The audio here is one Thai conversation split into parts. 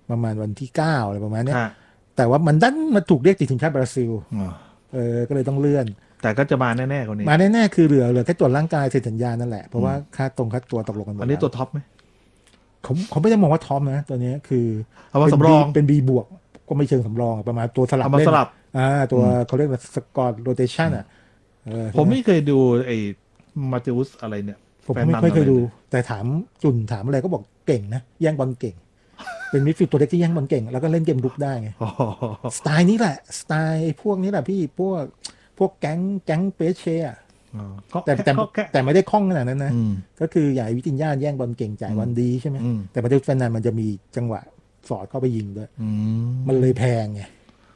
ประมาณวันที่9อะไรประมาณนี้แต่ว่ามันดันมาถูกเรียกติดทีมชาติบราซิลก็เลยต้องเลื่อนแต่ก็จะมาแน่ๆคนนี้มาแน่ๆคือเหลือแค่ตรวจร่างกายเซ็นสัญญานั่นแหละเพราะว่าค่าตัวตกลงกันหมดอันนี้ตัวท็อปไหมเขาไม่ได้มองว่าท็อปนะตัวนี้คือเอามาสำรองเป็น B บวกก็ไม่เชิงสำรองประมาณตัวสลับเอามาสลับตัวเขาเรียกว่าสกอร์โรเตชันผมไม่เคยดูไอ้มาติอุสอะไรเนี่ยผมไม่เคยดูแต่ถามจุนถามอะไรก็บอกเก่งนะแย่งบอลเก่งเป็นมิดฟิลด์ตัวเล็กที่แย่งบอลเก่งแล้วก็เล่นเกมรุกได้ไงสไตล์นี้แหละสไตล์พวกนี้แหละพี่พวกแก๊งเปเช่แต่ไม่ได้คล่องขนาดนั้นนะก็คือใหญ่วิติญญาแย่งบอลเก่งจ่ายบอลดีใช่ไหมแต่ประเด็นแฟนนั้นมันจะมีจังหวะสอดเข้าไปยิงด้วยมันเลยแพงไง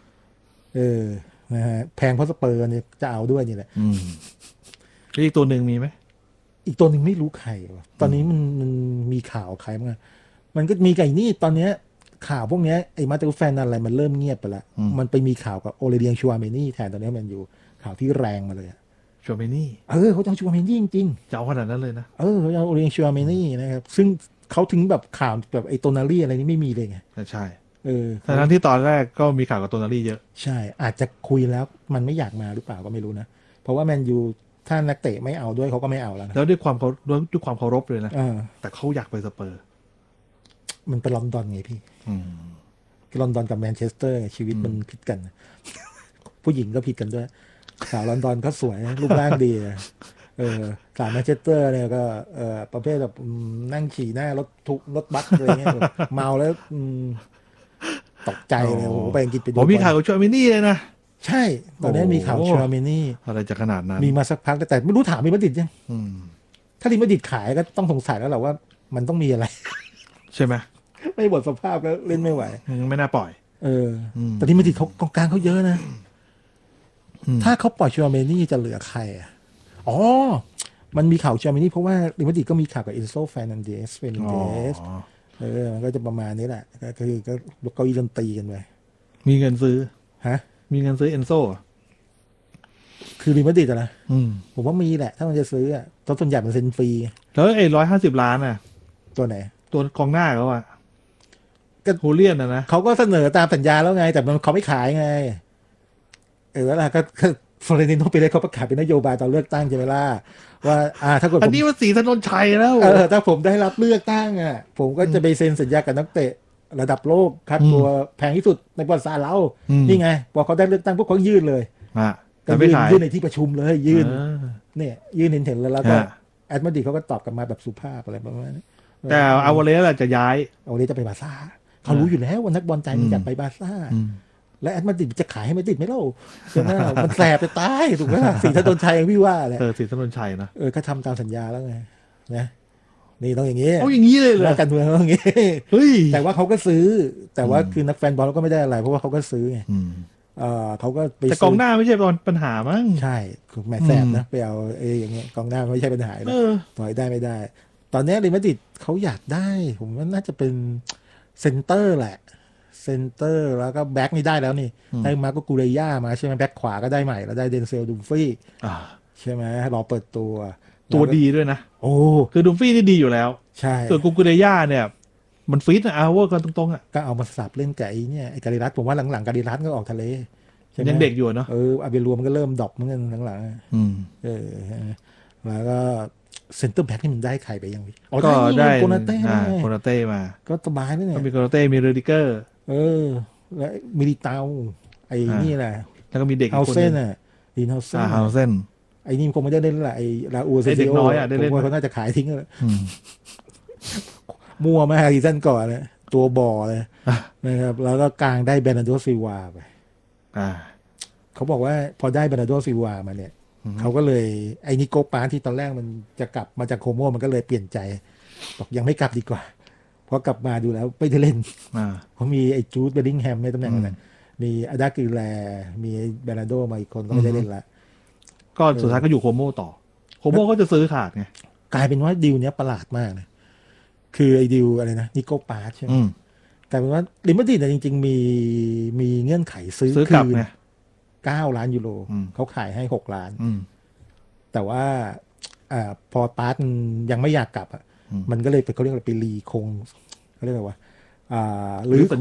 นะฮะแพงเพราะสเปอร์เนี่ยจะเอาด้วยนี่แหละอีกตัวหนึ่งมีไหมอีกตัวหนึ่งไม่รู้ใครวะตอนนี้มันมีข่าวใครบ้างมันก็มีไก่นี่ตอนเนี้ยข่าวพวกเนี้ยไอ้มาเตลแฟนอะไรมันเริ่มเงียบไปแล้วมันไปมีข่าวกับโอเลเดียงชัวเมนี่แทนตอนนี้มันอยู่ข่าวที่แรงมาเลยชัวเมนี่เขาจะเอาชัวเมนี่จริงๆจะเอาขนาดนั้นเลยนะเขาจะเอาโอเลเดียงชัวเมนี่นะครับซึ่งเขาถึงแบบข่าวแบบไอ้โตนารี่อะไรนี่ไม่มีเลยไงใช่ทั้งที่ตอนแรกก็มีข่าวกับโตนารี่เยอะใช่อาจจะคุยแล้วมันไม่อยากมาหรือเปล่าก็ไม่รู้นะเพราะว่าแมนยูถ้านักเตะไม่เอาด้วยเขาก็ไม่เอาแล้วนะแล้วด้วยความเคารพเลยนะแต่เขาอยากไปสเปอร์มันเป็นลอนดอนไงพี่ลอนดอนกับแมนเชสเตอร์ชีวิตมันผิดกันผู้หญิงก็ผิดกันด้วยสาวลอนดอนก็สวยรูปร่างดีสาวแมนเชสเตอร์เนี่ยก็ประเภทแบบนั่งขี่หน้ารถบัสอะไรเงี้ยเมาแล้วตกใจเลยโอ้โหไปอังกฤษไปดูผมมีข่าวกับชัวเมนี่เลยนะใช่ตอนนี้มีข่าวชัวเมนี่อะไรจะขนาดนั้นมีมาสักพักแต่ไม่รู้ถามมีมาดริดยังถ้าทีมมาดริดขายก็ต้องสงสัยแล้วแหละว่ามันต้องมีอะไรใช่ไหมไม่หมดสภาพก็เล่นไม่ไหวไม่น่าปล่อยแต่ทีมมาดริดเขากองกลางเขาเยอะนะถ้าเขาปล่อยชัวเมนี่จะเหลือใครมันมีข่าวชัวเมนี่เพราะว่าทีมมาดริดก็มีข่าวกับอินโซแฟนันเดสมันก็จะประมาณนี้แหละก็คือก็เก้าอี้ดนตรีกันไปมีเงินซื้อมีเงินซื้อเอนโซคือทีมมาดริดนะผมว่ามีแหละถ้ามันจะซื้อตอนส่วนใหญ่มันเซ็นฟรีแล้วไอ้150 ล้านตัวไหนตัวกองหน้าเขาก็ฮูเลียนนะเขาก็เสนอตามสัญญาแล้วไงแต่เขาไม่ขายไงแล้วล่ะก็ฟลอเรนติโนเปเรสเขาประกาศเป็นนโยบายตอนเลือกตั้งใช่ไหมล่ะว่าถ้าเกิดอันนี้มันสีถนนชัยแล้วถ้าผมได้รับเลือกตั้งผมก็จะไปเซ็นสัญญากับนักเตะระดับโลกค่าตัวแพงที่สุดในประวัติศาสตร์เรานี่ไงพอเขาได้เลือกตั้งพวกเขายื่นเลยแต่ไม่ขายยื่นในที่ประชุมเลยยื่นเห็นแล้วก็แอดมาดริดเขาก็ตอบกลับมาแบบสุภาพอะไรประมาณนี้แต่อาวาเลสจะย้ายอาวาเลสจะไปบาร์ซ่าเขารู้อยู่แล้วว่านักบอลใจมันอยากไปบาร์ซ่าและแอดมาดริดจะขายให้มาดริดไหมเล่าใช่ไหมมันแสบไปตายถูกไหมสีถนนชัยพี่ว่าแหละสีถนนชัยนะก็ทำตามสัญญาแล้วไงนะนี่ต้องอย่างนี้อย่างนี้เลยเหรอการเมืองต้องอย่างนี้แต่ว่าเขาก็ซื้อแต่ว่าคือนักแฟนบอลก็ไม่ได้อะไรเพราะว่าเขาก็ซื้อไงเขาก็ไปแต่กองหน้าไม่ใช่ปัญหามั้งใช่แม่แสบนะไปเอาอย่างเงี้ยกองหน้าไม่ใช่ปัญหานะต่อยได้ไม่ได้ตอนนี้เรอัลมาดริดเขาอยากได้ผมว่าน่าจะเป็นเซนเตอร์แหละเซนเตอร์แล้วก็แบ็กนี่ได้แล้วนี่ได้มาก็กูเรย่ามาใช่ไหมแบ็กขวาก็ได้ใหม่แล้วได้เดนเซลดูฟี่ใช่ไหมรอเปิดตัวดีด้วยนะโอ้คือดูฟี่นี่ดีอยู่แล้วใช่ส่วนกูเรย่าเนี่ยมันฟิตเอาว่ากันตรงก็เอามาสับเล่นกับไอ้เนี่ยไอ้การิรัสผมว่าหลังๆการิรัสก็ออกทะเลยังเด็กอยู่เนาะอาเบรัวมันก็เริ่มดรอปเหมือนกันหลังๆแล้วก็เซนเตอร์แบ็กนี่มันได้ใครไปยังก็ได้โคนาเต้มาก็สบายเลยเนี่ยก็มีโคนาเต้มีเรดิเกอร์และมิลิเตาไอ้นี่แหละแล้วก็มีเด็กเฮาเซนดีนเฮาเซนไอ้นี่คงไม่ได้เล่นละไอ้ลาอูเซซิโอผมว่าเขาน่าจะขายทิ้งแล้วมั่วมากซีซั่นก่อนเลยตัวบ่อเลยนะครับแล้วก็กลางได้เบรนันโดซิลวาไปเขาบอกว่าพอได้เบรนันโดซิลวามาเนี่ยเขาก็เลยไอ้นิโกปาที่ตอนแรกมันจะกลับมาจากโคโมมันก็เลยเปลี่ยนใจบอกยังไม่กลับดีกว่าเพราะกลับมาดูแล้วไม่ได้เล่นเพราะมีไอ้จูดเบลลิงแฮมในตำแหน่งนั้นมีอาดากิแลมีเบรนันโดมาอีกคนก็ไม่ได้เล่นละก็สุดท้ายก็อยู่โคโมต่อโคโมก็จะซื้อขาดไงกลายเป็นว่าดีลเนี้ยประหลาดมากเลยคือไอ้ดีลอะไรนะนิโกปาใช่ไหมแต่เป็นว่าเรอัลมาดริดจริงๆมีเงื่อนไขซื้อกลับไง 9 ล้านยูโรเขาขายให้6 ล้านแต่ว่าพอปาร์ตยังไม่อยากกลับมันก็เลยเขาเรียกว่าไปรีคงเขาเรียกว่าหรือ